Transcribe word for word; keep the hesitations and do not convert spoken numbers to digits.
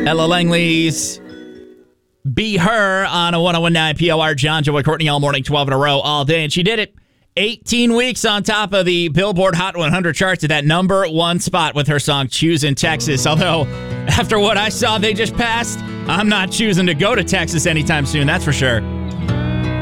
Ella Langley's Be Her on a one oh one point nine P O R. John, Joe, and Courtney all morning, twelve in a row, all day. And she did it. eighteen weeks on top of the Billboard Hot one hundred charts at that number one spot with her song Choosing Texas. Although, after what I saw they just passed, I'm not choosing to go to Texas anytime soon, that's for sure.